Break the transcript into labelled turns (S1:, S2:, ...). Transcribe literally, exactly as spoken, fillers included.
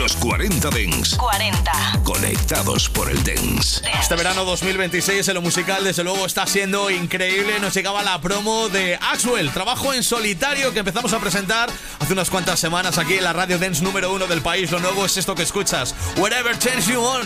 S1: Los cuarenta Dance.
S2: cuarenta.
S1: Conectados por el Dance.
S3: Este verano dos mil veintiséis en lo musical, desde luego, está siendo increíble. Nos llegaba la promo de Axwell, trabajo en solitario, que empezamos a presentar hace unas cuantas semanas aquí en la radio dance número uno del país. Lo nuevo es esto que escuchas, Whatever Turns You On.